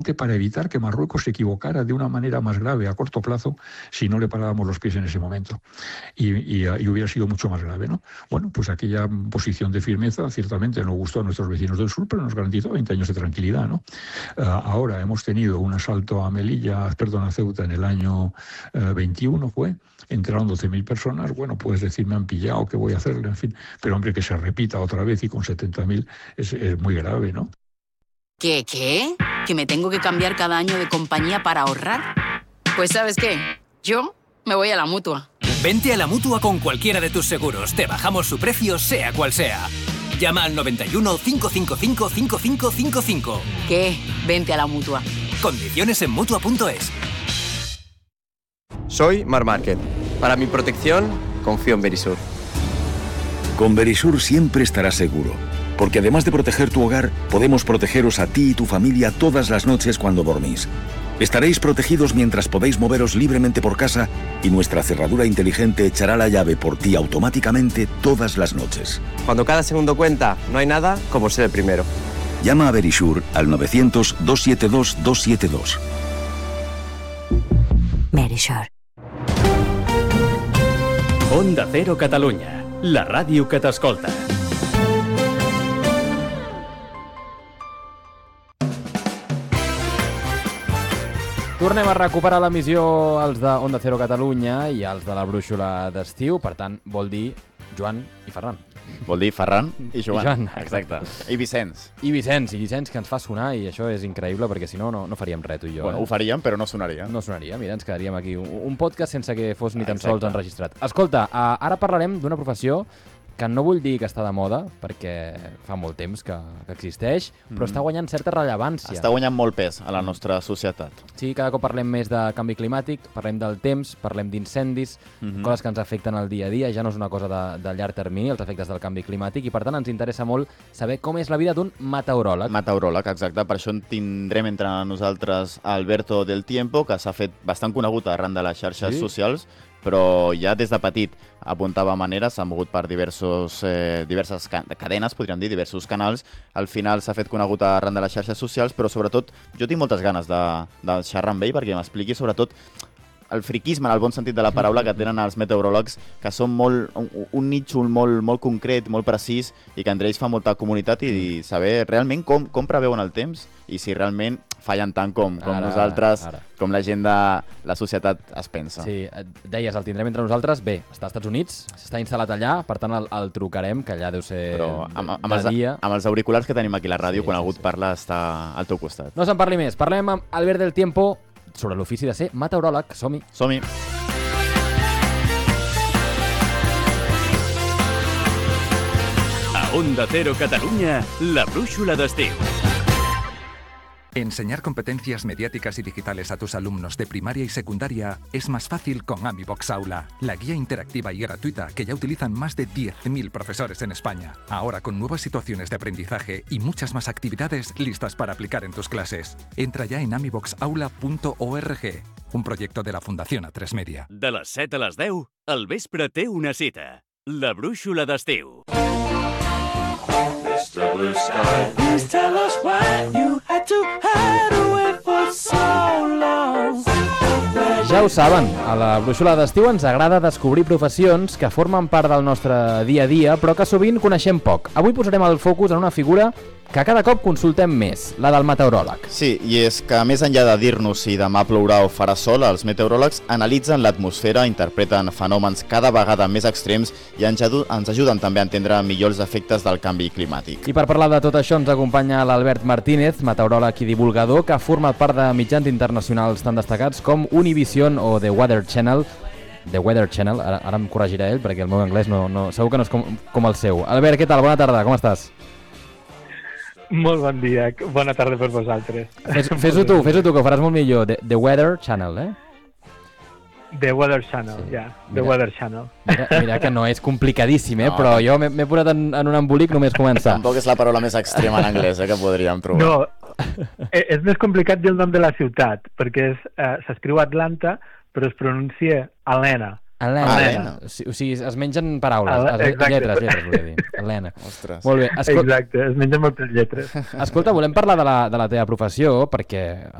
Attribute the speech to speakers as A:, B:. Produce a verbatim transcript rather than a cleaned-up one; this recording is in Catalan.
A: precisamente para evitar que Marruecos se equivocara de una manera más grave a corto plazo si no le parábamos los pies en ese momento. Y, y, y hubiera sido mucho más grave, ¿no? Bueno, pues aquella posición de firmeza ciertamente no gustó a nuestros vecinos del sur, pero nos garantizó veinte años de tranquilidad, ¿no? Uh, ahora hemos tenido un asalto a Melilla, perdón, a Ceuta en el año uh, veintiuno, fue, entraron doce mil personas, bueno, puedes decir, me han pillado, ¿qué voy a hacer? En fin, pero hombre, que se repita otra vez y con setenta mil es, es muy grave, ¿no?
B: ¿Qué, qué? ¿Que me tengo que cambiar cada año de compañía para ahorrar? Pues ¿sabes qué? Yo me voy a la Mutua.
C: Vente a la Mutua con cualquiera de tus seguros. Te bajamos su precio, sea cual sea. Llama al noventa y uno, cinco cinco cinco, cinco cinco cinco cinco.
B: ¿Qué? Vente a la Mutua.
C: Condiciones en Mutua punto es.
D: Soy Mar Márquez. Para mi protección, confío en Verisur.
E: Con Verisur siempre estarás seguro. Porque además de proteger tu hogar, podemos protegeros a ti y tu familia todas las noches cuando dormís. Estaréis protegidos mientras podéis moveros libremente por casa y nuestra cerradura inteligente echará la llave por ti automáticamente todas las noches.
D: Cuando cada segundo cuenta, no hay nada como ser el primero.
E: Llama a Verisur al novecientos, doscientos setenta y dos, doscientos setenta y dos.
F: Verisur.
G: Onda Cero Catalunya, la ràdio que t'escolta.
H: Tornem a recuperar l'emissió els de Onda Cero Catalunya i els de la brúixola d'estiu, per tant, vol dir Joan i Ferran.
I: Vol dir Ferran i Joan.
H: I Joan,
I: exacte. I Vicenç.
H: I Vicenç, i Vicenç, que ens fa sonar, i això és increïble, perquè si no, no, no faríem res, tu i jo.
I: Bueno,
H: eh?
I: ho faríem, però no sonaria.
H: No sonaria, mira, ens quedaríem aquí. Un, un podcast sense que fos ni tan sols enregistrat. Escolta, uh, ara parlarem d'una professió que no vull dir que està de moda, perquè fa molt temps que, que existeix, però mm. està guanyant certa rellevància.
I: Està guanyant molt pes a la nostra societat.
H: Sí, cada cop parlem més de canvi climàtic, parlem del temps, parlem d'incendis, mm-hmm. coses que ens afecten al dia a dia, ja no és una cosa de, de llarg termini, els efectes del canvi climàtic, i per tant ens interessa molt saber com és la vida d'un meteoròleg.
I: Meteoròleg, exacte. Per això en tindrem entre nosaltres Alberto del Tiempo, que s'ha fet bastant conegut arran de les xarxes sí? socials, però ja des de petit apuntava maneres, s'ha mogut per diversos, eh, diverses cadenes, podríem dir, diversos canals. Al final s'ha fet conegut arran de les xarxes socials, però sobretot jo tinc moltes ganes de, de xerrar amb ell perquè m'expliqui sobretot el friquisme, en el bon sentit de la paraula, que tenen els meteoròlegs, que són molt, un, un nítxol molt, molt concret, molt precís, i que entre ells fa molta comunitat, i saber realment com, com preveuen el temps i si realment fallen tant com, com ara, nosaltres, ara. com la gent de la societat es pensa.
H: Sí, deies, el tindrem entre nosaltres. Bé, està als Estats Units, s'està instal·lat allà, per tant el, el trucarem, que allà deu ser
I: Però amb, amb,
H: de
I: els,
H: dia.
I: amb els auriculars que tenim aquí a la ràdio, sí, quan sí, algú et
H: sí.
I: parla, està al teu costat.
H: No se'n parli més. Parlem amb Albert del Tiempo sobre l'ofici de ser meteoròleg. Som-hi.
I: Som-hi.
G: A Onda Cero Catalunya, la brúixola d'estiu.
J: Enseñar competencias mediáticas y digitales a tus alumnos de primaria y secundaria es más fácil con AmiVox Aula, la guía interactiva y gratuita que ya utilizan más de diez mil profesores en España. Ahora con nuevas situaciones de aprendizaje y muchas más actividades listas para aplicar en tus clases. Entra ya en amivox aula punto org, un proyecto de la Fundación A tres Media.
G: De les set a les deu, al vespre té una cita. La brúixola d'estiu.
K: Mister Blue Sky, please tell us why you had to hide away for so long.
H: Ja ho saben, a la brúixola d'estiu ens agrada descobrir professions que formen part del nostre dia a dia, però que sovint coneixem poc. Avui posarem el focus en una figura que cada cop consultem més, la del meteoròleg.
I: Sí, i és que més enllà de dir-nos si demà plourà o farà sol, els meteoròlegs analitzen l'atmosfera, interpreten fenòmens cada vegada més extrems i ens ajuden també a entendre millor els efectes del canvi climàtic.
H: I per parlar de tot això ens acompanya l'Albert Martínez, meteoròleg i divulgador, que ha format part de mitjans internacionals tan destacats com Univision o The Weather Channel. The Weather Channel, ara, ara em corregirà ell perquè el meu anglès no, no, segur que no és com, com el seu. Albert, què tal? Bona tarda, com estàs?
L: Molt bon dia, bona tarda per vosaltres.
H: Fes-ho fes tu, fes-ho tu, que ho faràs molt millor. The, The Weather Channel, eh?
L: The Weather Channel, ja. Sí. Yeah. The mira, Weather Channel.
H: Mira, mira que no és complicadíssim, eh? No. Però jo m'he posat en, en un embolic només començar.
I: Tampoc és la paraula més extrema en anglès, eh, que podríem trobar.
L: No, és més complicat dir el nom de la ciutat, perquè eh, s'escriu Atlanta, però es pronuncia Helena.
H: Helena. Helena. O sigui, es mengen paraules, es, lletres, lletres, volia dir. Helena.
I: Ostres.
H: Molt bé. Escol...
L: Exacte, es mengen moltes lletres.
H: Escolta, volem parlar de la, de la teva professió, perquè